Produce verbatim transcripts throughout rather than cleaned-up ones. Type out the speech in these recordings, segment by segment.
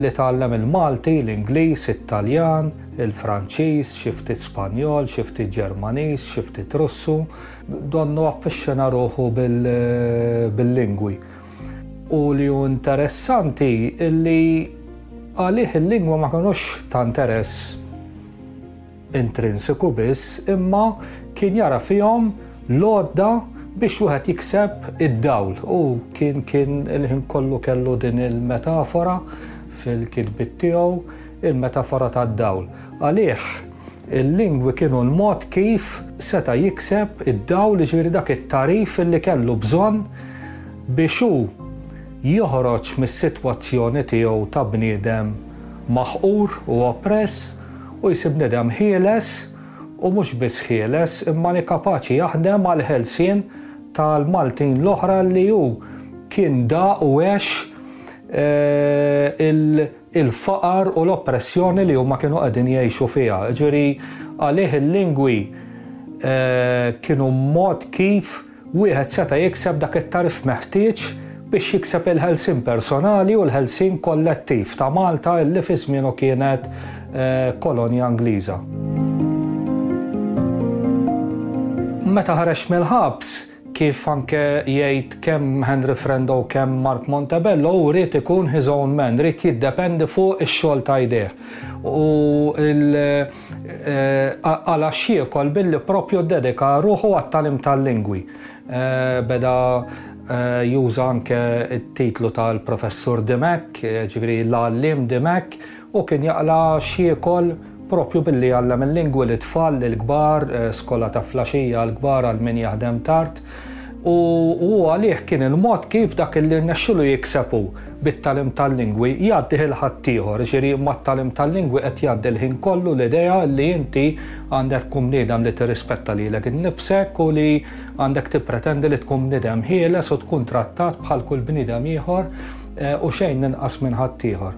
Li tgħallem il-Malti, l-Ingliż, it-Taljan, il-Franċiż, xi ftit Spanjol, xi ftit Ġermaniż, xi ftit Russu, donnu affiċċjana ruħu bil-lingwi. U li hu interessanti illi għalih il-lingwa ma kinux ta' interess intrinsiku biss, imma kien jara fihom l-għodda biex wieħed jikseb id-dawl. U kien kien il-ħin kollu kellu din il-metafora fil-kitbiet tiegħu, il-metafora tad-dawl. Għalih il-lingwi kienu l-mod kif seta' jikseb id-dawl, ġifieri dak it-tarif li kellu bżonn biex hu joħroġ mis-sitwazzjoni tiegħu ta' bniedem maħqur u oppress u jsib bniedem ħieles u mhux biss ħieles imma li kapaċi jaħdem għal ħelsien tal-Maltin l-oħra li hu kien da u għex il-faqar u l-oppressjoni li huma kienu qegħdin jgħixu fiha. Ġifieri għalih il-lingwi kienu mod kif wieħed seta' jikseb dak it-tarif meħtieġ biex jikseb il-ħelsien personali u l-ħelsien kollettiv ta' Malta illi fi żmienu kienet kolonja Ingliża. Meta ħareġ mill-ħabs, kif anke jgħid kemm Henry Frendo u kemm Mark Montebello, u rrid ikun his own man, rrid jiddependi fuq ix-xogħol ta' jdeh. U għal xiekol billi proprju dedika ruħu għat-tagħlim tal-lingwi. Beda juża anke t-titlu tal-Professur Dimek, ġifieri l-għalliem Dimek, u kien jaqla xiekol propju billi għallem il-lingwi l-tfal, l-kbar, skola ta' flaxija l-kbar għal min jaħdem tard. U għalih kien il-mod kif dak li rnexxielu jiksebu bit-tagħlim tal-lingwi jgħaddih il-ħadd ieħor, ġifieri mat-tagħlim tal-lingwi qed jgħaddi l-ħin kollu l-idea li inti għandek tkun bniedem li tirrispetta lilek innifsek u li għandek tippretendi li tkun bniedem ħieles u tkun trattat bħal kull bniedem ieħor u xejn inqas minn ħadd ieħor.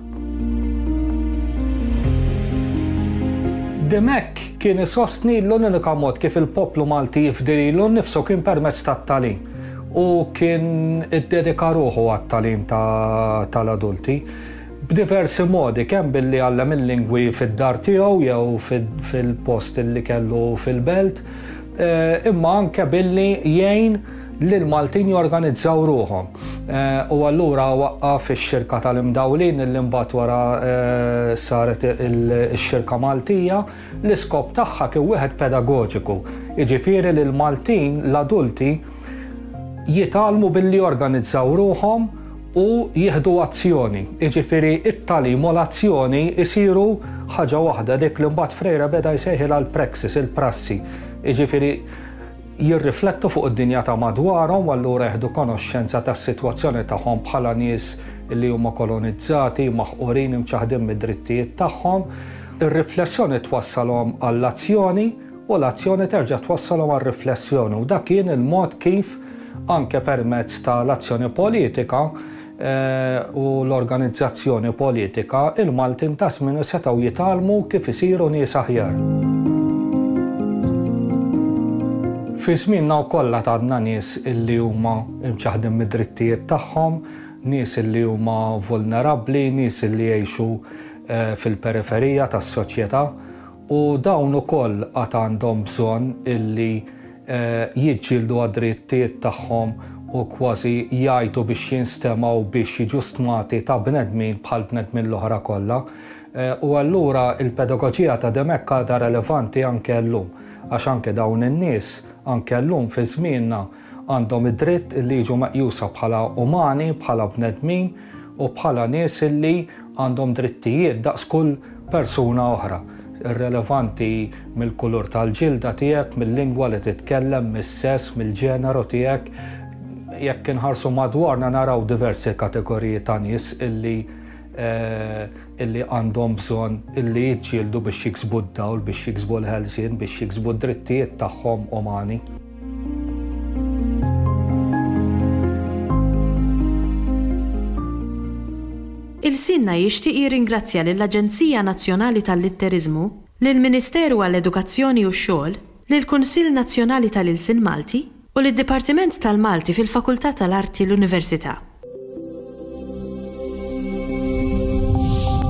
Dimek kien isostni l-unika mod kif il-poplu Malti jifdirilu nnifsu kien permezz tat-tagħlim u kien iddedika ruħu għat-tagħlim tal-adulti b'diversi modi, kemm billi għallem il-lingwi fid-dar tiegħu jew fil-post li kellu fil-belt, imma anke billi jgħin lil Maltin jorganizzaw ruħhom. U allura waqqaf ix-xirka tal-imdawlin li mbagħad wara saret ix-xirka Maltija, l-iskop tagħha kien wieħed pedagoġiku. Jiġifieri lil Maltin l-adulti jitgħallmu billi jorganizzaw ruħhom u jieħdu azzjoni. Jiġifieri it-tagħlim u l-azzjoni jsiru ħaġa waħda, dik li mbagħad Frejra beda jsejħilha l-praxis, il-prassi. Jiġifieri jirriflettu fuq id-dinja ta' madwarhom u allura jieħdu konoxxenza tas-sitwazzjoni tagħhom bħala nies li huma kolonizzati, maħqurin imċaħdin mid-drittijiet tagħhom. Ir-riflessjoni twassalhom għall-azzjoni u l-azzjoni terġa' twassalhom għar-riflessjoni u dak kien il-mod kif anke permezz tal-azzjoni politika u l-organizzazzjoni politika il-Maltin ta' żmien setgħu jitgħallmu kif isiru nies aħjar. Fi żmienna wkoll għandna nies illi huma imċaħdin mid-drittijiet tagħhom, nies illi huma vulnerabbli, nies illi jgħixu fil-periferija tas-soċjetà u dawn ukoll għad għandhom bżonn illi jiġġieldu għad-drittijiet tagħhom u kważi jgħidu biex jinstemaw biex jiġu stmati ta' bnedmin bħal bnedmin l-oħra kollha. U allura il-pedagoġija ta' Dimek għadha relevanti anke llum għax anke dawn in-nies anke llum fi żmienna għandhom id-dritt li jiġu meqjusa bħala umani, bħala bnedmin u bħala nies illi għandhom drittijiet daqs kull persuna oħra. Irrelevanti mill-kulur tal-ġilda tiegħek, mill-lingwa li titkellem, mis-sess, mill-ġeneru tiegħek. Jekk inħarsu madwarna naraw diversi kategoriji ta' nies illi illi għandhom bżonn illi jiġġieldu biex jiksbu d-dawl, biex jiksbu l-ħelsien, biex jiksbu d-drittijiet tagħhom umani. Il-Sinna jixtieq jirringrazzja lill-Aġenzija Nazzjonali tal-Litteriżmu, lill-Ministeru għall-Edukazzjoni u x-Xogħol, lill-Kunsill Nazzjonali tal-Ilsien Malti u lid-Dipartiment tal-Malti fil-Fakultà tal-Arti l-Università.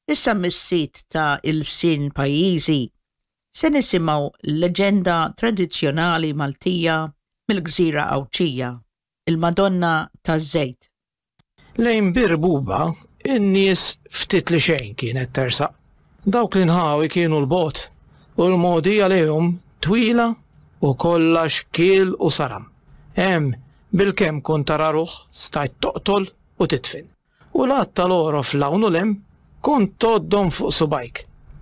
Issa mis-sit ta' il-sin pajjiżi se nisimgħu l-leġenda tradizzjonali Maltija mill-Gżira Awċija, il-Madonna taż-Żejt. Lejn Birbuba, in-nies ftit li xejn kienet tersaq. Dawk li nħawi kienu l-bot u l-modi għalihom twila u kollha xkiel u saram. Hemm bil-kemm kont tara ruħ stajt toqtol u titfin. U l-għadd tal-oro fl-hawn u lem kont toddhom fuq subajk.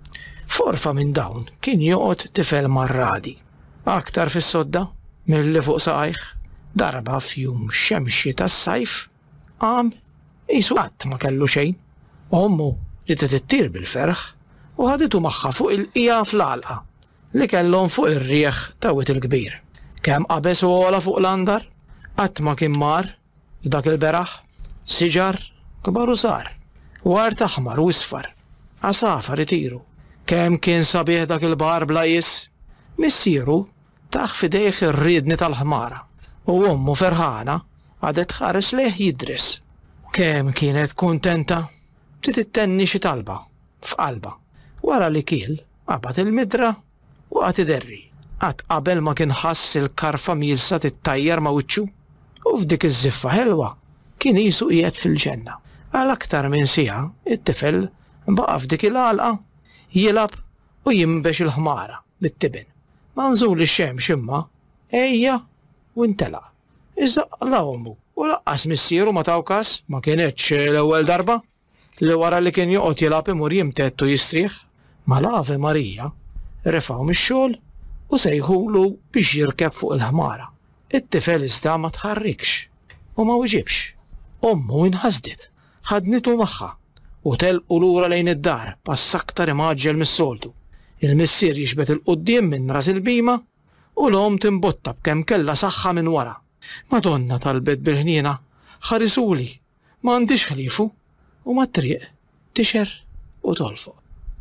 Forfa minn dawn kien joqgħod tifel marradi. Aktar fis-sodda milli fuq saqajh, darba f'jum xemxi tas-sajf qam qisu qatt ma kellu xejn. Ommu li tittir bil-ferħ u ħaditu magħha fuq il-qija fl-għalqa li kellhom fuq ir-rieħ tawwet il-kbir. Kemm qabeż u għola fuq l-andar, qatt ma kien mar f'dak il-beraħ, siġar kbar u sar, wart aħmar u isfar, għasafar itiru. Kemm kien sabiħ dak il-bar blajis, missieru taħ fidejh ir-riedni tal-ħmara u ommu ferħana għadet ħares leħ jidris. Kemm kienet kuntenta tittenni xi talba f'qalba wara li kiel qabad il-midra u qed iderri. Qatt qabel ma kien ħass il-karfa milsa tittajjar ma' wiċċu u f'dik iż-żiffa ħelwa kien qisu qiegħed fil-ġenna. Għal aktar minn siegħa it-tifel baqa' f'dik il-għalqa jilab u jimbex il-ħmara bit-tibin. Manżul ix-xemx imma ejja u ntelaq. Iżda la ommu u laqqas missieru ma taw każ ma kienetx l-ewwel darba li wara li kien joqgħod jilab imur jimtett u jistrieħ mal-Ave Marija refgħu mix-xogħol u sejħulu biex jirkeb fuq il-ħmara. It-tifel iżda ma tħarrikx u ma wieġibx. Ommu inħasdet, ħadnitu magħha u telqu lura lejn id-dar pass aktar imaġġel mis-soltu. Il-missier jixbet il-qudiem minn ras il-bima u l-om timbotta b'kemm kellha saħħa minn wara. Madonna talbet bil-ħniena, ħarisuli, m'għandix ħlifu u mat-triq tixer u tolfoq.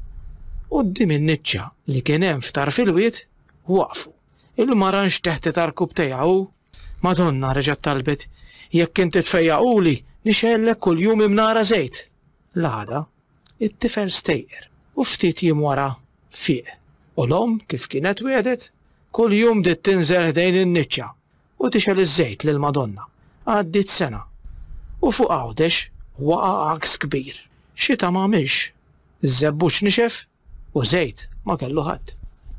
Quddiem in-niċċa li kien hemm f'tarf il-wied waqfu. Il-mara nxteħtet arkub tiegħu. Madonna reġgħet talbet, jekk inti tfejjaquli nixellek kuljum imnara żejt. L-għada, it-tifel stejqer u ftit jiem wara fieq. U l-om kif kienet wedet, kuljum dit tinżel ħdejn in-niċċa u tixel iż-żejt lil Madonna. Għaddit sena u fuq għawdex waqa' għaks kbir. Xita ma għamilx, iż-żebbuċ nixef u żejt ma kellu ħadd.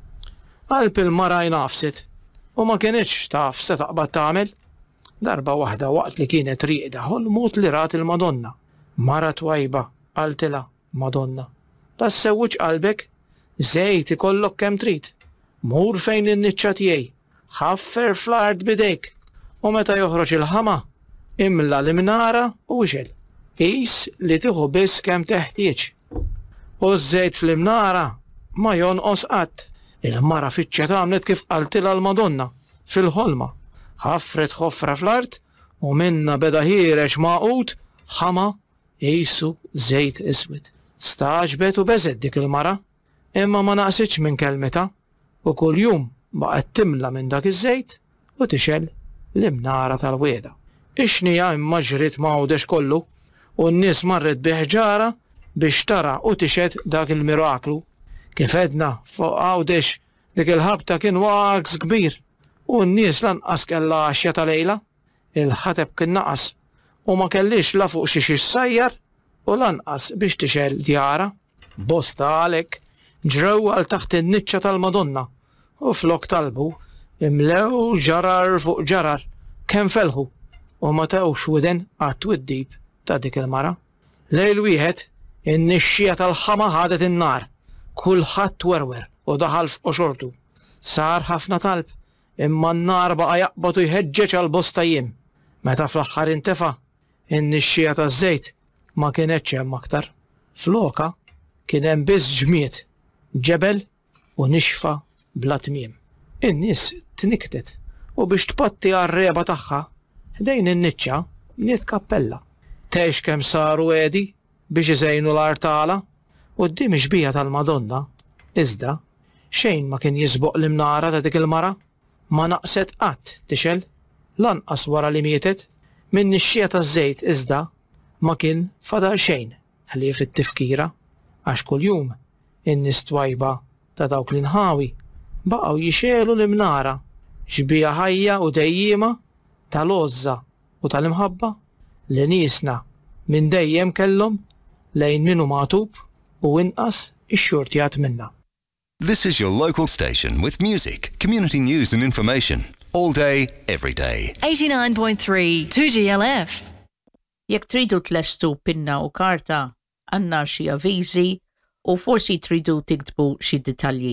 Qalb il-mara jnafsit u ma kienitx taf se taqbad tagħmel. Darba waħda waqt li kienet rieqda ħolmut li rat il-Madonna. Mara twajba qaltilha Madonna. Tassewwiġ qalbek, żejt ikollok kemm trid. Mur fejn in-niċċa tiegħi, ħaffer fl-art bidejk u meta joħroġ il-ħama imla l-imnara u wixel. Qis li tieħu biss kemm teħtieġ. U ż-żejt fl-imnara ma jonqos qatt. Il-mara fiċċet għamlet kif qaltilha l-Madonna fil-ħolma. Ħaffret ħofra fl-art u minna beda ħireġ maqut ħama qisu żejt iswed. Staġbet u beżed dik il-mara, imma ma naqsitx minn kelmita u kuljum baqgħet timla minn dak iż-żejt u tixel l-imnara tal-wieda. Ix-xnija imma ġriet m'għawdex kollu u n-nies marret bi ħġara biex tara u tixed dak il-miraklu. Kif edna fuq għawdex dik il-ħabta kien waqs kbir u n-nies lanqas kellha għaxja ta' lejla, il-ħateb kien naqas u ma kellix la fuq xi xissajjar u lanqas biex tixel djara. Bosta għalhekk ġrew għal taħt in-niċċa tal-Madonna u flok talbu imlew ġarar fuq ġarar kemm felħu u ma tewx widen għat-twiddib ta' dik il-mara. Lejl wieħed in-nixxija tal-ħama ħadet in-nar. Kulħadd werwer u daħal f'qoxortu. Sar ħafna talb, imma n-nar baqa' jaqbad u jħeġġeġ għal bosta jiem. Meta fl-aħħar intefa' in-nixxija taż-żejt ma kienetx hemm aktar. Floka kien hemm biss ġmied, ġebel u nixfa bla tmiem. In-nies tniktet u biex tpatti għar-reba tagħha ħdejn in-niċċa bniet kappella. Tgħix kemm saru għedi biex iżejnu l-art tagħla. Quddiem ix-xbija tal-Madonna, iżda xejn ma kien jisboq l-imnara ta' dik il-mara, ma naqset qatt tixel, lanqas wara li mietet, minn nixxija taż-żejt iżda ma kien fadal xejn ħlief it-tifkira. għax kuljum in-nies twajba ta' dawk l-inħawi baqgħu jixelu l-imnara xbija ħajja u dejjima tal-għoża u tal-imħabba li niesna minn dejjem kellhom lejn minnu magħtub u inqas ix-xurtjat minnha. This is your local station with music, community news and information. All day, every day. eighty-nine point three two G L F. Jekk tridu tlestu pinna u karta, għandna xi avviżi u forsi tridu tiktbu xi dettalji.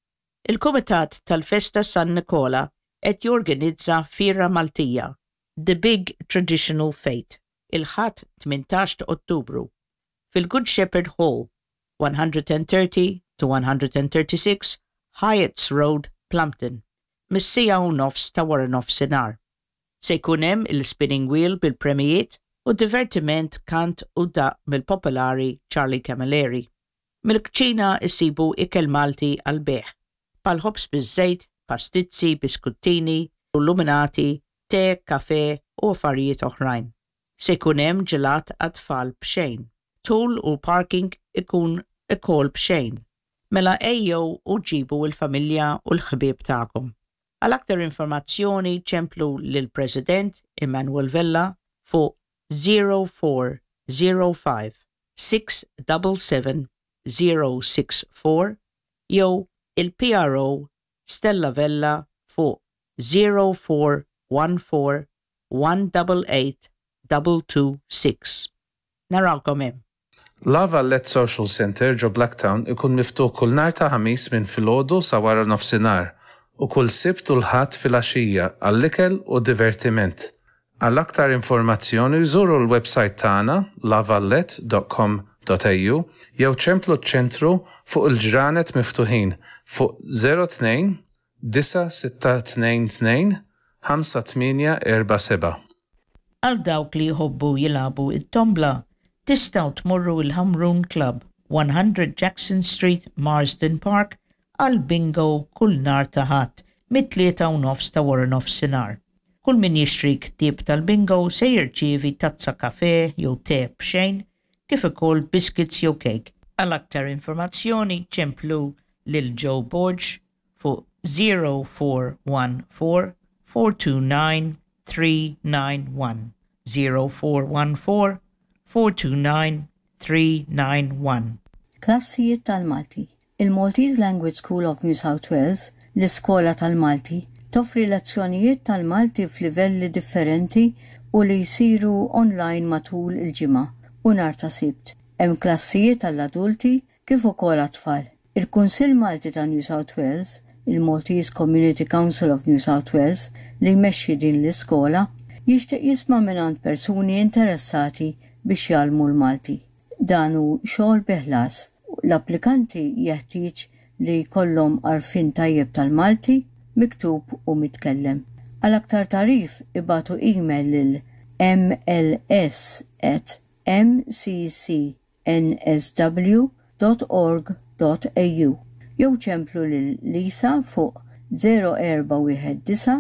Il-Kumitat tal-Festa San Nicola qed jorganizza Fiera Maltija, The Big Traditional Fete, il-ħadd tmintax ta' Ottubru, fil-Good Shepherd Hall, one thirty to one thirty-six Hyatts Road, Plumpton, mis-sija u nofs ta' wara nofsinhar. Se jkun hemm il-spinning wheel bil-premijiet u divertiment kant u daq mill-popolari Charlie Camilleri. Mill-kċina issibu ikel Malti għal-beħ, pal-ħobs biż-żejt, pastizzi, biskuttini, illuminati, te, kafe u affarijiet oħrajn. Se jkun hemm ġelat għat-tfal b'xejn. Tul u parking ikun ikol b'xejn. Mela ejjew u ġibu l-familja u l-ħbieb tagħkom. Għal aktar informazzjoni ċemplu lill-President Emmanuel Vella fuq zero four zero five six seven seven zero six four jew il-P R O Stella Vella fuq zero four one four one eight eight two two six. Narawkom hemm. La Vallette Social Center ġo Blacktown ikun miftuħ kull nhar ta' ħamis minn filgħodu sa wara nofsinhar u kull sibt u l-ħadd fil-għaxija għall-ikel u divertiment. Għal aktar informazzjoni żuru l-website tagħna lavallette dot com dot a u jew ċemplu ċ-ċentru fuq il-ġranet miftuħin fuq zero two nine six two two five eight four seven. Għal dawk li jħobbu jilabu it-tombla, tistgħu tmorru il-Hamrun Club, one hundred Jackson Street, Marsden Park, għal bingo kull nhar ta' ħadd mit-tlieta u nofs ta' wara nofsinhar. Kull min jixtri ktieb tal-bingo se jirċievi tazza kafe jew te b'xejn kif ukoll biscuits jew cake. Għal aktar informazzjoni ċemplu lil Joe Borge fuq zero four one four four two nine three nine one zero four one four four two nine three nine one. Klassijiet tal-Malti. Il-Maltese Language School of New South Wales, l-Iskola tal-Malti, toffri lezzjonijiet tal-Malti f'livelli differenti u li jsiru online matul il-ġimgħa u nhar ta' Sibt. Hemm klassijiet tal-adulti kif ukoll għat-tfal. Il-Kunsill Malti ta' New South Wales, il-Maltese Community Council of New South Wales, li jmexxi din l-iskola, jixtieq jisma' mingħand persuni interessati biex jgħallmu l-Malti. Dan hu xogħol biħlas. L-applikanti jeħtieġ li jkollhom għarfien tajjeb tal-Malti miktub u mitkellem. Għal aktar tarif ibatu email lil m l s at m c c n s w dot org dot a u jew ċemplu lil Lisa fuq zero four one nine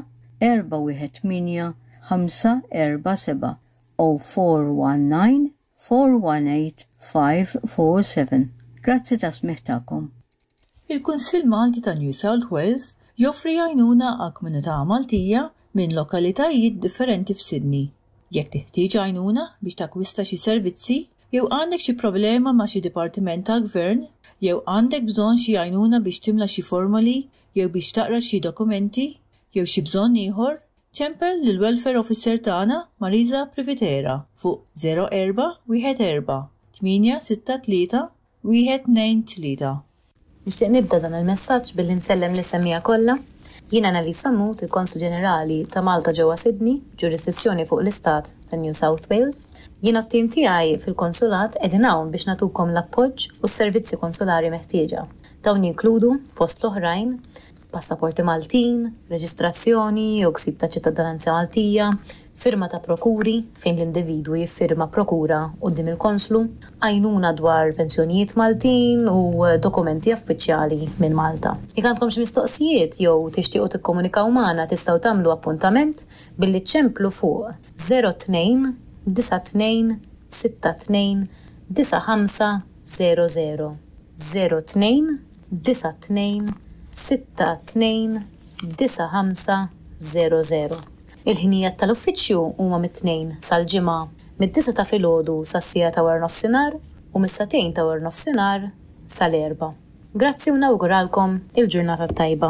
four one eight five four seven zero four one nine four one eight five four seven. Grazzi ta' smeħtakom. Il-Kunsill Malti ta' New South Wales joffri għajnuna għal komunità Maltija minn lokalitajiet differenti f'Sydney. Jekk teħtieġ għajnuna biex takwista xi servizzi, jew għandek xi problema ma' xi dipartiment tal-gvern, jew għandek bżonn xi għajnuna biex timla xi formuli, jew biex taqra xi dokumenti, jew xi bżonn ieħor, ċempel lil welfare officer tagħna Marisa Privitera fuq zero four one four eight six three wieħed tnejn tlieta. Nixtieq nibda dan il-messaġġ billi nsellem lis-semmija kollha. Jien Annalisa Mut, il-Konsul Ġenerali ta' Malta ġewwa Sydney, ġurisdizzjoni fuq l-Istat ta' New South Wales. Jien t-tim tiegħi fil-konsulat qegħdin hawn biex nagħtukom l-appoġġ u s-servizzi konsulari meħtieġa. Dawn jinkludu fost l-oħrajn passaporti Maltin, reġistrazzjoni u ksib ta' ċittadinanza Maltija, firma ta' prokuri fejn l-individwu jiffirma prokura quddiem il-konslu, għajnuna dwar pensjonijiet Maltin u dokumenti uffiċjali minn Malta. Jekk għandkom xi mistoqsijiet jew tixtiequ tikkomunikaw magħna tistgħu tagħmlu appuntament billi ċemplu fuq zero two nine two two six two nine five zero zero zero tnejn disa tnejn sitta tnejn disa ħamsa zero zero. Il-ħinijiet tal-uffiċċju huma mit-tnejn sal-ġimgħa mid-disa ta' filgħodu sas-sija ta' war nofsinhar u mis-satejn ta' war nofsinhar sal-erba'. Grazzi u nawguralkom il-ġurnata tajba.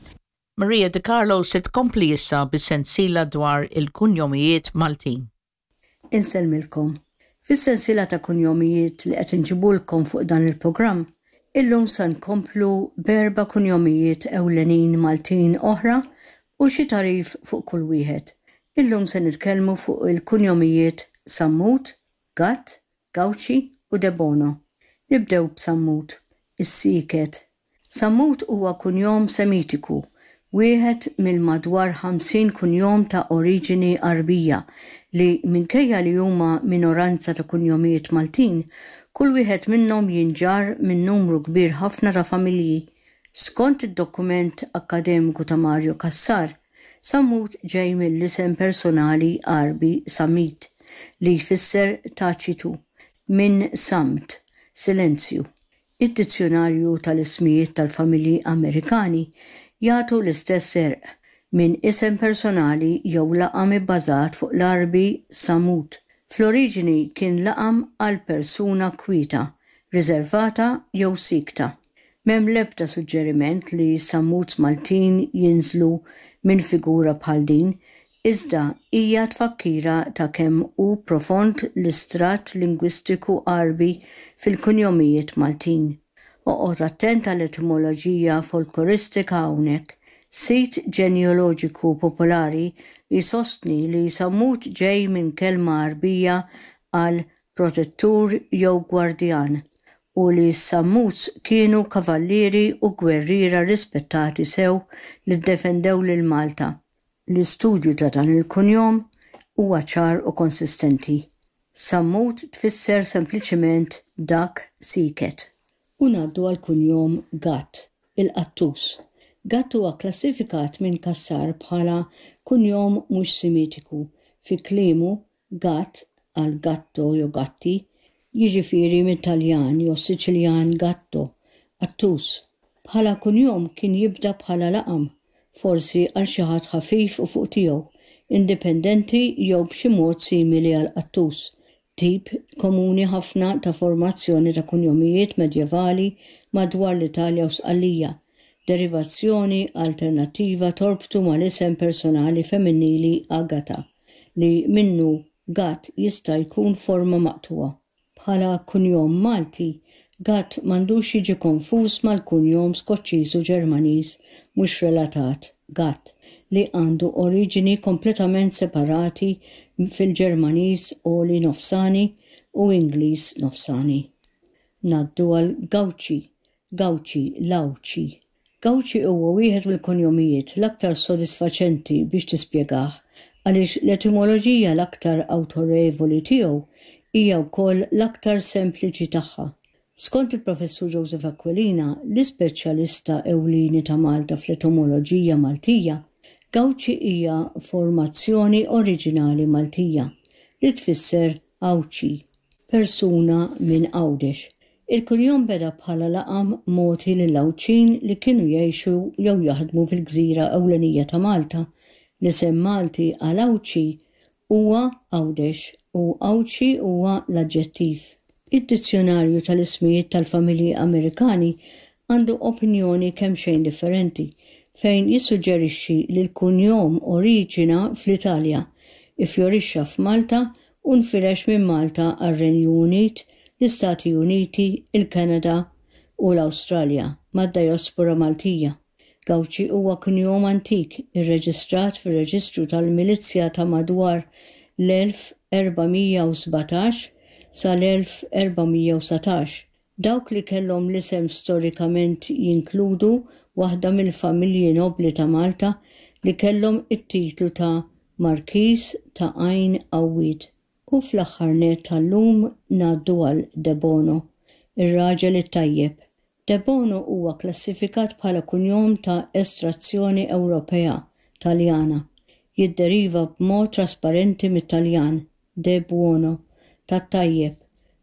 Maria De Carlo se tkompli issa bis-sensiela dwar il-kunjomijiet Maltin. Insellmilkom. Fis-sensiela ta' kunjomijiet li qed inġibulkom fuq dan il-programm, illum se nkomplu berba kunjomijiet ewlenin Maltin oħra u xi tarif fuq kull wieħed. Illum se nitkellmu fuq il-kunjomijiet Sammut, Gatt, Gawċi u Debono. Nibdew b'Sammut, is-Siket. Sammut huwa kunjom semitiku, wieħed mill-madwar ħamsin kunjom ta' oriġini Arbija li minkejja li huma minoranza ta' kunjomijiet Maltin, kull wieħed minnhom jinġar minn numru kbir ħafna ta' familji. Skont id-dokument akkademiku ta' Mario Kassar, Sammut ġej mill-isem personali Arbi Samit li jfisser taċitu, minn samt, silenzju. Id-dizzjonarju tal-ismijiet tal-familji Amerikani jagħtu l-istess serq minn isem personali jew laqam ibbażat fuq l-Arbi Samut. Fl-oriġini kien laqam għal persuna kwita, riservata jew sikta. M'hemm l-ebda suġġeriment li Sammut Maltin jinżlu minn figura bħal din, iżda hija tfakkira ta' kemm hu profond l-istratt lingwistiku Arbi fil-kunjomijiet Maltin. Oqgħod attent għall-etimoloġija folkloristika hawnhekk. Sit ġenealoġiku popolari jisostni li Sammut ġej minn kelma Arbija għal protettur jew gwardjan u li s-Sammuts kienu kavallieri u gwerriera rispettati sew li ddefendew lil Malta. L-istudju ta' dan il-kunjom huwa ċar u konsistenti. Sammut tfisser sempliċement dak siket. U ngħaddu għall-kunjom Gatt, il-qattus. Gatt huwa klassifikat minn Kassar bħala kunjom mhux semitiku. Fi kliemu Gatt għal gatto jew gatti jiġifieri mit-Taljan jew Siċiljan gatto, qattus. Bħala kunjom kien jibda bħala laqam, forsi għal xi ħadd ħafif u fuq tiegħu, indipendenti jew b'xi mod simili għal qattus, tip komuni ħafna ta' formazzjoni ta' kunjomijiet medjevali madwar l-Italja u Sqallija, derivazzjoni alternattiva torbtu mal-isem personali femminili Agata, li minnu Gatt jista' jkun forma maqtuwa. Bħala kunjom Malti, Gatt m'għandux jiġi konfuż mal-kunjom Skoċċiż u Ġermaniż mhux relatat, Gatt, li għandu oriġini kompletament separati fil-Ġermaniż Oli nofsani u Ingliż nofsani. Ngħaddu għal Gawċi, Gawċi, Lawċi. Gawċi huwa wieħed mill-kunjomijiet l-aktar sodisfaċenti biex tispjegah għaliex l-etimoloġija l-aktar awtorevoli tiegħu hija wkoll l-aktar sempliċi tagħha. Skont il-professur Joseph Aquilina, l-ispeċjalista ewlieni ta' Malta fl-etimoloġija Maltija, Gawċi hija formazzjoni oriġinali Maltija li tfisser Awċi, persuna minn Għawdex. Il-kunjom beda bħala laqam moti lill-Awċin li kienu jgħixu jew jaħdmu fil-gżira ewlenija ta' Malta. L-isem Malti għal Awċi huwa Għawdex u Awċi huwa l-aġġettiv. Id-dizzjonarju tal-ismijiet tal-familji Amerikani għandu opinjoni kemm xejn differenti fejn jissuġġerixxi li l-kunjom oriġina fl-Italja, ifjorixxa f'Malta u nfirex minn Malta għar-Renju Unit, l-Istati Uniti, il-Kanada u l-Awstralja mad-diaspora Maltija. Gawċi huwa kunjom antik irreġistrat fir-Reġistru tal-Milizzja ta' madwar l-elf erbamija u sbatax sal-elf erbamija u satax. Dawk li kellhom l-isem storikament jinkludu waħda mill-familji nobli ta' Malta li kellhom it-titlu ta' Markiż ta' Għajn Għawid. U fl-aħħar net tal-lum ngħaddu għal Debono, ir-raġel it-tajjeb. Debono huwa klassifikat bħala kunjom ta' estrazzjoni Ewropea Taljana. Jidderiva b'mod trasparenti mit-Taljan, de buono, tat-tajjeb,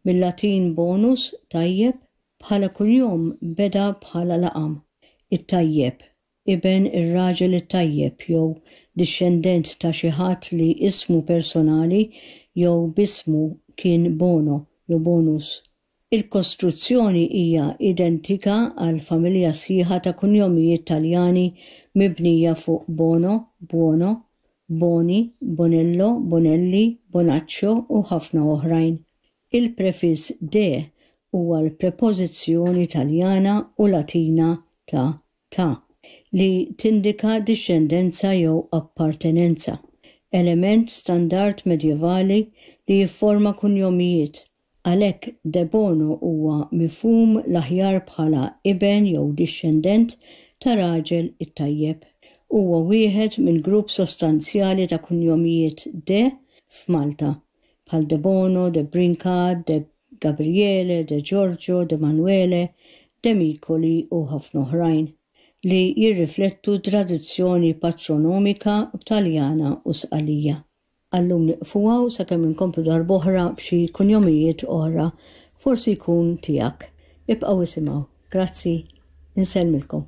Mill-Latin bonus tajjeb bħala kuljum beda bħala laqam. It-tajjeb, iben ir-raġel it-tajjeb jew discendent ta' xi ħadd li ismu personali jew bismu kien bono jew bonus. Il-kostruzzjoni hija identika għal familja sħiħa ta' kunjomijiet Taljani mibnija fuq bono, buono, boni, bonello, bonelli, bonaccio u ħafna oħrajn. Il-prefiss de huwa l-prepożizzjoni Taljana u Latina ta' ta' li tindika discendenza jew appartenenza, element standard medjevali li jifforma kunjomijiet. Għalhekk de bono huwa mifhum l-aħjar bħala iben jew discendent ta' raġel it-tajjeb. Huwa wieħed minn grupp sostanzjali ta' kunjomijiet de f'Malta, bħal de Bono, de Brinca, de Gabriele, de Giorgio, de Manuele, de Micoli u ħafna oħrajn li jirriflettu tradizzjoni patronomika Taljana u sqalija. Allum niqfuwaw sakemm inkomplu darb'oħra b'xi kunjomijiet oħra forsi jkun tiegħek. Ibqgħu isimgħu. Grazzi, insellmilkom.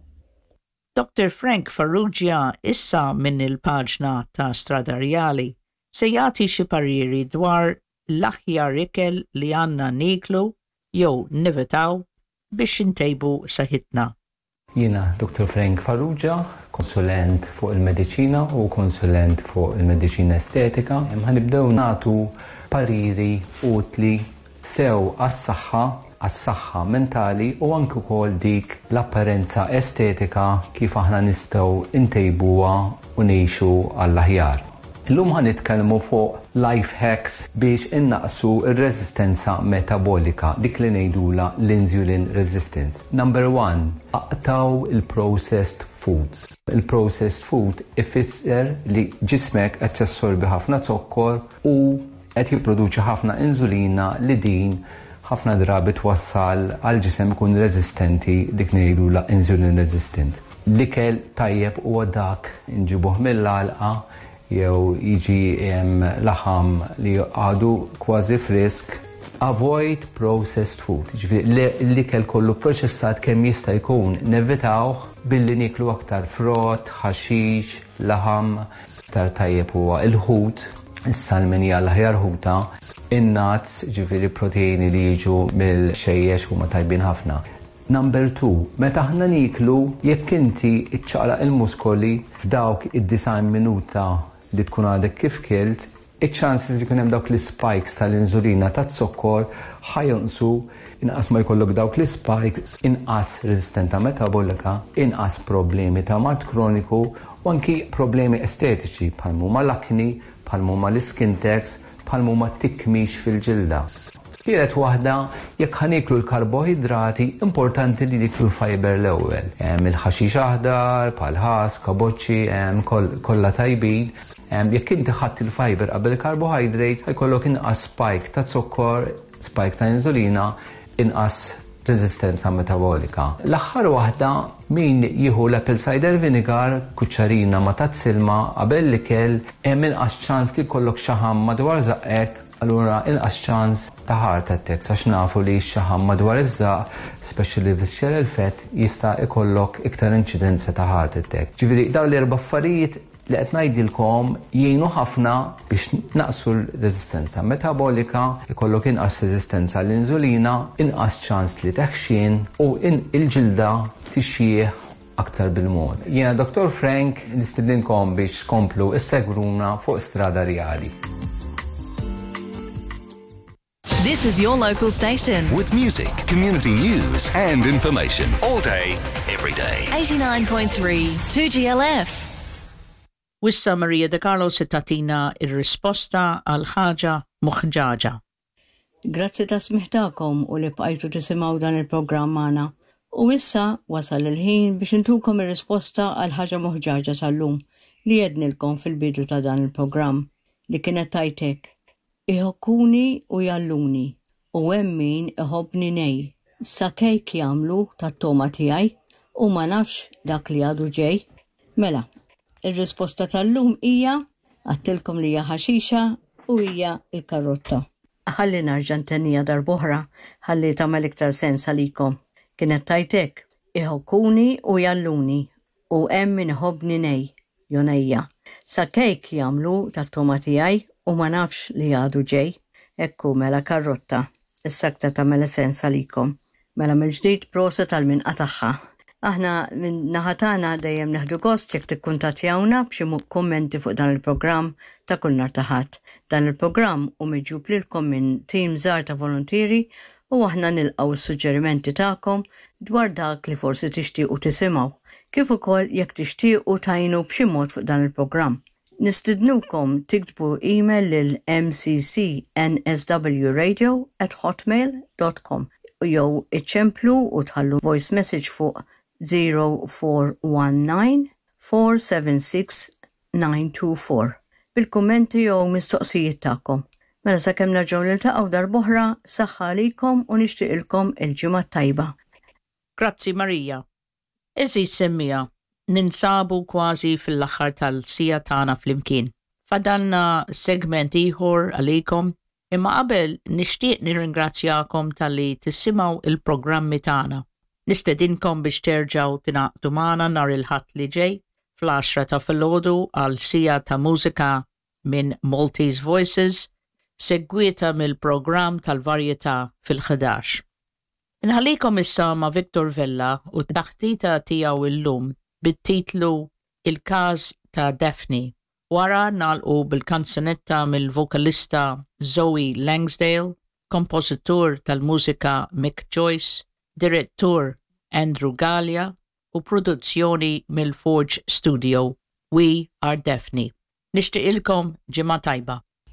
Doctor Frank Farrugia issa minn il-paġna ta' Strada Reali se jagħti xi pariri dwar l-aħjar ikel li għandna niklu jew nivetaw biex intejbu saħitna. Jiena Doctor Frank Farrugia, konsulent fuq il-mediċina u konsulent fuq il-mediċina estetika. Ħanibdew nagħtu pariri utli sew għas-saħħa, għas-saħħa mentali u anke wkoll dik l-apparenza estetika kif aħna nistgħu intejbuha u ngħixu għall-aħjar. Illum ħanitkellmu fuq life hacks biex innaqsu ir-reżistenza metabolika, dik li ngħidula l-insulin resistance. Number one, aqtaw il-processed foods. Il-processed food ifisser li ġismek qed jassorbi ħafna zokkor u qed jipproduċi ħafna insulina li din ħafna drabi twassal għal ġisem ikun resistenti dik ngħidula insulin resistant. L-ikel tajjeb huwa dak inġibuh mill-għalqa jew jiġi laħam li għadu kważi frisk. Avoid processed food. L-ikel kollu proċessat kemm jista' jkun nevitawh billi niklu aktar frott, ħaxix, laħam. Aktar tajjeb huwa il-ħut, is-salmon hija l-aħjar ħuta, in-nuts, ġifieri proteini li jiġu mill-xejjex huma tajbin ħafna. Number two, meta aħna niklu jekk inti iċċaqlaq il-muskoli f'dawk id-design minuta li tkun għadek kif kilt, iċ-chances li kun hemm dawk l-spikes tal-inżulina tat-zokkor ħajonqsu, inqas ma jkollok dawk l-spikes, inqas resistenta metabolika, inqas problemi ta' mart kroniku u anki problemi estetiċi bħal huma l-akni, bħal huma l-skin tags, bħal huma t-tikmix fil-ġilda. Tielet waħda, jekk ħaniklu l-karbohidrati, importanti li diklu l-fiber l-ewwel. Il-ħaxix aħdar, bħal-ħas, kaboċċi, kollha tajbin. Jekk inti ħadd il-fiber qabel il-carbohydrates, ħajkollok inqas spike ta' zokkor, spike ta' insulina, inqas resistenza metabolika. L-aħħar waħda, min jieħu l-apple cider vinegar, kuċċarina ma ta' silma qabel l-ikel, hemm inqas ċans li jkollok xaħam madwar żaqek. Allura inqas ċans ta' heart attacks għax nafu li x-xaħam madwar iż-żaq, speċjali visceral fat, jista' ikollok iktar incidenza ta' heart attack. Ġifieri dawn l-erba' affarijiet li qed ngħidilkom jgħinu ħafna biex naqsu l-reżistenza metabolika, ikollok inqas reżistenza l-inżulina, inqas ċans li teħxin u il-ġilda tixjieħ aktar bil-mod. Jiena Doctor Frank nistidinkom biex komplu issegwruna fuq Strada Reali. This is your local station. With music, community news and information. All day, every day. eighty-nine point three two G L F. Wissa Maria De Carlo se tatina ir-risposta għal ħaġa muħġaġa. Grazzi ta' smiħtakom u li bqajtu tisimgħu dan il-programm magħna. U issa wasal il-ħin biex intukom ir-risposta għal ħaġa muħġaġa tal-lum li jednilkom fil-bidu ta' dan il-programm li kienet tajtek. Iħokkuni u jalluni u hemm min iħobbni nej sa kejk jagħmlu tat-toma tiegħi u ma nafx dak li għadu ġej. Mela, ir-risposta tal-lum hija għattilkom li hija ħaxixa u hija l-karotta. ħalli narġa' ntennija darb'oħra ħalli tagħmel iktar sens għalikom. Kienet tajtek, iħokkuni u jalluni u hemm min iħobbni nej, jonejja. Sa kejk jagħmlu tat-toma tiegħi u ma nafx li għadu ġej, ekku mela karrotta, issa-aktar tagħmel sens għalikom. Mela mill-ġdid proset tal-minqa tagħha. Aħna minn naħatana dejjem neħdu gost jekk tikkuntattjawna b'xi kummenti fuq dan il-programm ta' kull nhar ta' ħadd. Dan il-programm hu miġjub lilkom minn tim żgħar ta' volontieri u aħna nilqgħu s-suġġerimenti tagħkom dwar dak li forsi tixtiequ tisimgħu, kif ukoll jekk tixtiequ tajnu b'xi mod fuq dan il-programm. Nistidnukom tiktbu email lil m c c n s w radio at hotmail dot com jew iċċemplu u tħallu voice message fuq zero four one nine four seven six nine two four bil-kummenti jew mistoqsijiet tagħkom. Mela sakemm nerġgħu niltaqgħu darb'oħra, saħħa għalikom u nixtieqilkom il-ġimgħa tajba. Grazzi Marija. Eżis semmija, ninsabu kważi fil-aħħar tal-sija tagħna flimkien. Fadalna segment ieħor għalikom, imma qabel nixtieq nirringrazzjakom tal-li tissimgħu il-programmi tagħna. Nistedinkom biex terġgħu tingħaqdu magħna nhar il-ħadd li ġej fl-għaxra ta' filgħodu għal sija ta' mużika minn Maltese Voices, segwieta mill-programm tal-varjetà fil-ħdax. Inħallikom issa ma' Victor Vella u t-taħtita tiegħu illum bit-titlu Il-każ ta' Daphne. Wara nagħlqu bil-kanzunetta mill-vokalista Zoe Langsdale, kompożitur tal-mużika Mick Joyce, direttur Andrew Gallia u produzzjoni mill-Forge Studio We Are Daphne. Nixtieqilkom ġimgħa tajba.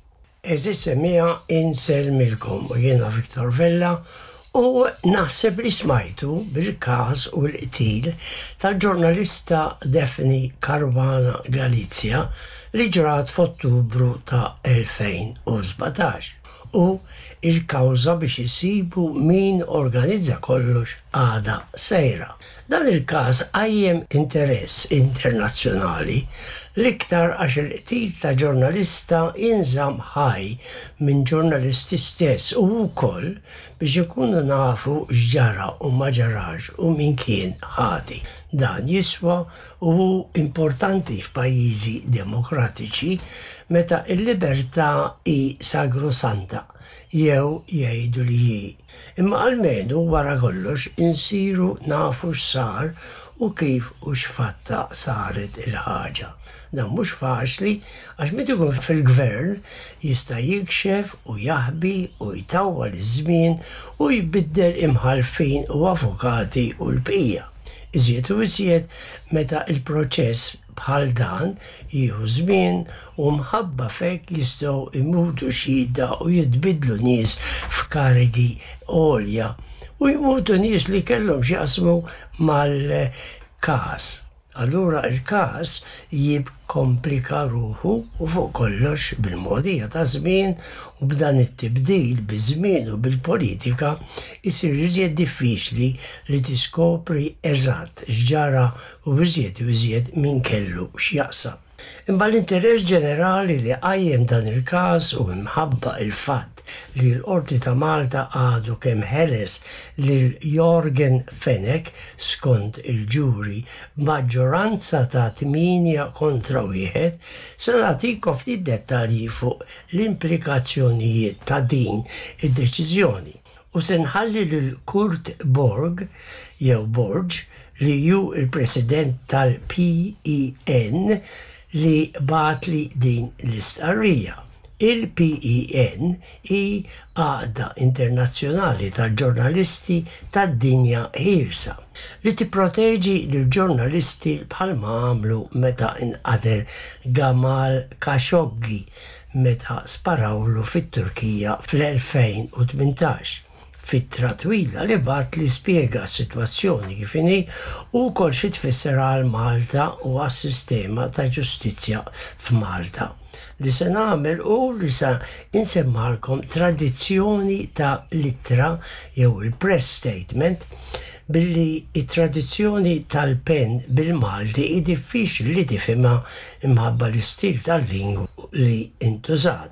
Eżis semmija inselmilkom u jiena Victor Vella u naħseb li smajtu bil-każ u l-qtil tal-ġurnalista Daphne Caruana Galizia li ġrat f'Ottubru ta' elfejn u sbatax. U il-kawża biex isibu min organizza kollox għada sejra. Dan il-każ għajjem interess internazzjonali l-iktar għax il-qtil ta' ġurnalista inżamm ħaj minn ġurnalisti stess u wkoll biex ikunu nafu x'ġara u ma ġarax u min kien ħati. Dan jiswa u importanti f'pajjiżi demokratiċi meta il-libertà hi sagrosanta jew jgħidu li hi. Imma almenu wara kollox insiru nafu x'sar u kif u x'fatta saret il-ħaġa. Dan mhux faċli għax meta jkun fil-gvern jista' jikxef u jaħbi u jtawwal iż-żmien u jbiddel imħalfin u avukati u l-bqija. Iżjed u iżjed meta il-proċess bħal dan jieħu żmien u mħabba fek jistgħu imutu xhieda u jitbidlu nies f'karigi għolja u jmutu nies li kellhom x'jaqsmu mal-każ. Allura il-każ jibkomplika ruħu u fuq kollox bil-modija ta' żmien u b'dan it-tibdil biż-żmien u bil-politika jsir iżjed diffiċli li tiskopri eżatt x'ġara u iżjed u iżjed min kellu x'jaqsam. Imma l-interess ġenerali li qajjem dan il-każ u imħabba il-fatt li l-Qorti ta' Malta għadu kemm ħeles lil Jorgen Fenech skont il-ġuri b'maġġoranza ta' tminja kontra wieħed, se nagħtikom ftit dettalji fuq l-implikazzjonijiet ta' din id-deċiżjoni. U se nħalli lil Kurt Borg jew Borg li hu il-President tal-P E N li batli din l-istqarrija. Il-P E N hi għaqda internazzjonali tal-ġurnalisti tad-dinja ħielsa li tipproteġi lill-ġurnalisti bħalma għamlu meta inqatel Gamal Khashoggi meta sparawlu fit-Turkija fl-elfejn u tmintax. Fittra twila li bat li spjega s-sitwazzjoni kif inhi u wkoll xi tfisser għal Malta u għas-sistema ta' ġustizzja f'Malta. Li se nagħmel u li se insemmalkom tradizzjoni ta' littra jew il-press statement billi it-tradizzjoni tal-pen bil-Malti hi diffiċli li tifhimha imħabba l-istil tal-lingwa li intużat.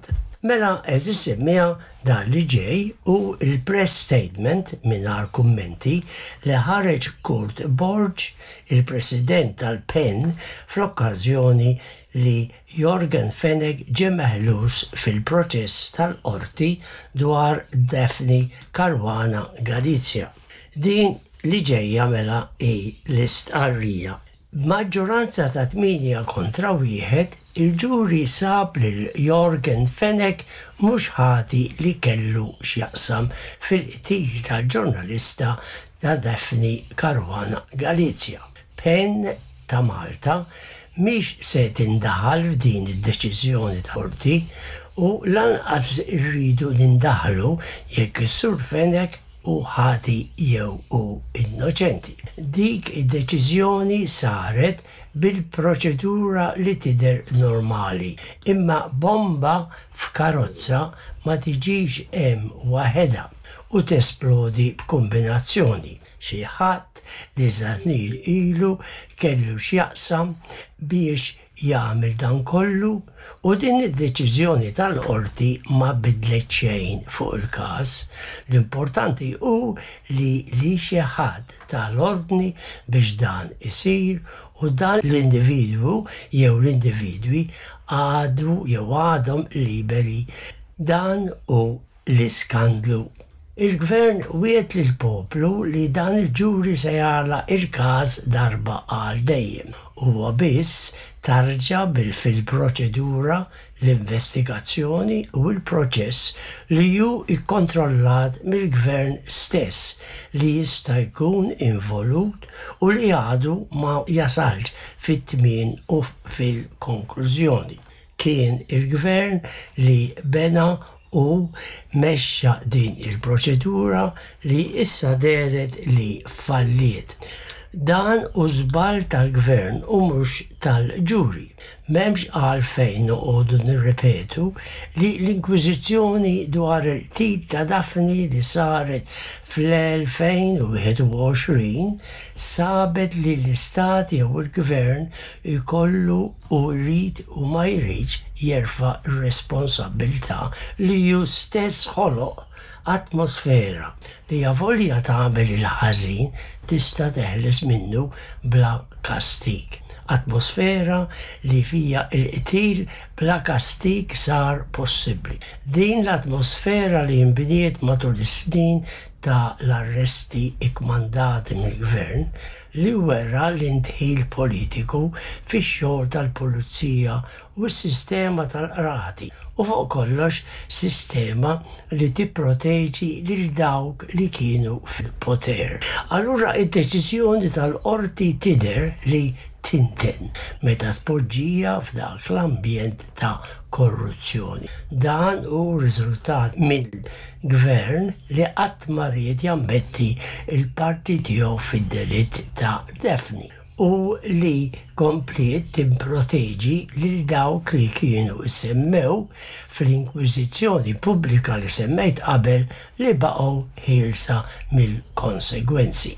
Mela eżis semmija dan li ġej u il-press statement mingħajr kummenti li ħareġ Kurt Borg, il-President tal-Penn, fl-okkażjoni li Jorgen Fenech ġie meħlus fil-proċess tal-qorti dwar Daphne Caruana Galizia. Din li ġejja mela hi l-istqarrija. Maġġoranza ta' tminja kontra wieħed, il-ġuri sab lil Jorgen Fenech mhux ħati li kellu x'jaqsam fil-qtil tal-ġurnalista ta' Daphne Caruana Galizia. Penn ta' Malta mhix se tindaħal f'din id-deċiżjoni ta' qorti u lanqas irridu nindaħlu jekk is-Sur Fenech u ħati jew u innoċenti. Dik id-deċiżjoni saret bil-proċedura li tidher normali, imma bomba f'karozza ma tiġix hemm waħedha u tesplodi b'kombinazzjoni. Xi ħadd li żażnil ilu kellu x'jaqsam biex jagħmel dan kollu u din id-deċiżjoni tal-qorti ma bidlet xejn fuq il-każ. L-importanti hu li li xi ħadd tal-ordni biex dan isir u dan l-individwu jew l-individwi għadu jew għadhom liberi. Dan hu l-iskandlu. Il-gvern wiet lil poplu li dan il-ġuri se jagħlaq il-każ darba għal dejjem. Huwa biss tarġa bil fil-proċedura l-investigazzjoni u l-proċess li ju ikkontrollat mill-gvern stess li jista' jkun involut u li għadu ma jasalx fit-tmien u fil-konklużjoni. Kien il-gvern li bena u mexxa din il-proċedura li issa deret li falliet. Dan u żball tal-gvern u mhux tal-ġuri. M'hemmx għalfejn noqogħdu nirrepetu li l-inkwiżizzjoni dwar il-qtil ta' Daphne li saret fl-elfejn u wieħed u għoxrin sabet li l-istat jew il-gvern ikollu u jrid u ma jridx jerfa' r-responsabbiltà li ju stess ħoloq atmosfera li javolja tagħmel il-ħażin tista' teħles minnu bla kastik. Atmosfera li fija il-qtil bla kastik sar possibbli. Din l-atmosfera li jinbniet matul is-snin ta' l-arresti ikmandati mill-gvern li wera l-intħil politiku fix-xogħol tal-pulizija u s-sistema tal-qrati u fuq kollox sistema li tipproteġi lil dawk li kienu fil-poter. Allura id-deċiżjoni tal-qorti tidher li tinten meta tpoġġija f'dak l-ambjent ta' korruzzjoni. Dan hu riżultat mill-gvern li qatt ma ried jammetti il-parti tiegħu fid-delitt ta' Daphne u li kompliet timproteġi lil dawk li kienu semmew fl-inkwiżizzjoni pubblika li semmejt qabel li baqgħu ħielsa mill-konsegwenzi.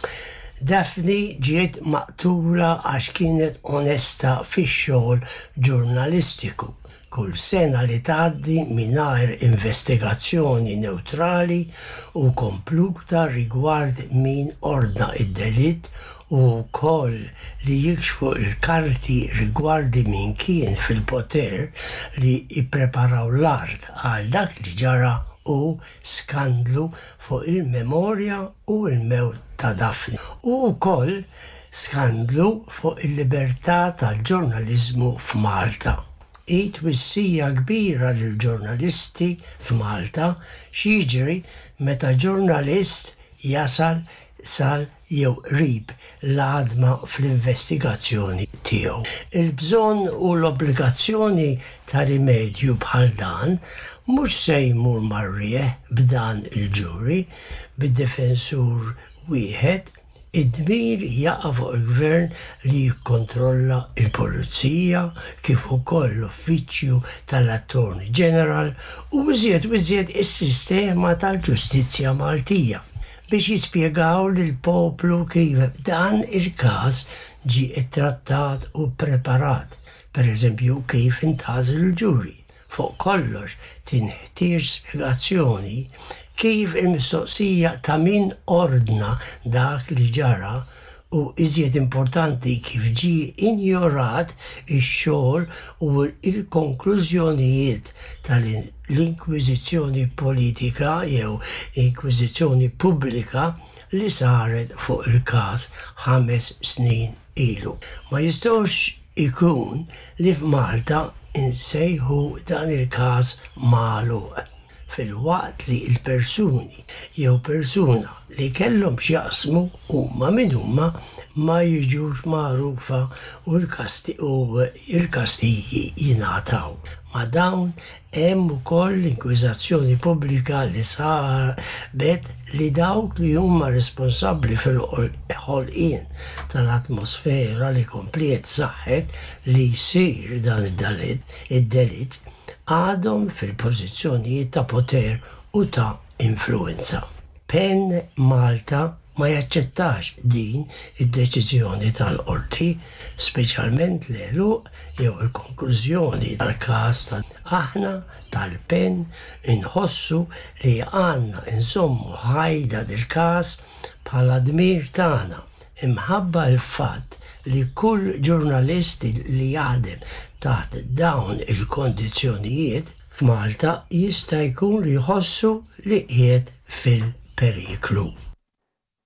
Daphne ġiet maqtula għax kienet onesta fix-xogħol ġurnalistiku. Kull sena li tgħaddi mingħajr investigazzjoni neutrali u kompluta rigward min ordna id-delitt u wkoll li jikxfu il-karti rigwardi min kien fil-poter li jippreparaw l-art għal dak li ġara u skandlu fuq il-memorja u il-mewt ta' Daphne. U wkoll skandlu fuq il-libertà tal-ġurnaliżmu f'Malta. I twissija kbira lill-ġurnalisti f'Malta x'jiġri meta ġurnalist jasal sal jew qrib l-għadma fl-investigazzjoni tiegħu. Il-bżonn u l-obbligazzjoni ta' rimedju bħal dan mhux se jmur marrieħ b'dan il-ġuri bid-difensur wieħed. Id-dmir jaqa' fuq il-gvern li jikkontrolla il-pulizija kif ukoll l-uffiċċju tal-Attorney General u iżjed u iżjed is-sistema tal-ġustizzja Maltija biex jispjegaw lill-poplu kif dan il-każ ġie ttrattat u ppreparat, pereżempju kif intażel il-ġuri. fuq kollox tinħtieġ spjegazzjoni kif il-mistoqsija ta' min ordna dak li ġara u iżjed importanti kif ġi injorat ix-xogħol u il-konklużjonijiet tal-inkwiżizzjoni politika jew inkwiżizzjoni pubblika li saret fuq il-każ ħames snin ilu. Ma jistgħux ikun li f'Malta insejħu dan il-każ magħluq fil-waqt li il-persuni jew persuna li kellhom x'jaqsmu huma min huma ma jiġux magħrufa u l-kastigi jingħataw. Ma dawn hemm ukoll l-inkwiżazzjoni pubblika li sabet li dawk li huma responsabbli fil-ħolqien tal-atmosfera li kompliet saħħet li jsir dan id-delitt għadhom fil-pożizzjonijiet ta' poter u ta' influenza. Penn Malta ma jaċċettax din id-deċiżjoni tal-qorti, speċjalment l-għeluq jew il-konklużjoni tal-każ ta' aħna tal-Penn inħossu li għandna insommu ħajda del-każ bħala dmir tagħna imħabba l-fatt li kull ġurnalisti li jaħdem taħt dawn il-kondizzjonijiet f'Malta jista' jkun li jħossu li qiegħed fil-periklu.